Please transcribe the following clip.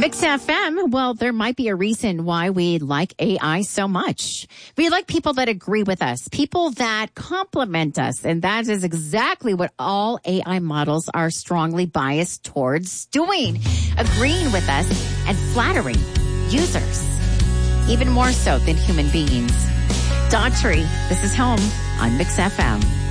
Mix FM, well, there might be a reason why we like AI so much. We like people that agree with us, people that compliment us, and that is exactly what all AI models are strongly biased towards doing, agreeing with us and flattering users, even more so than human beings. Daughtry, this is Home on Mix FM.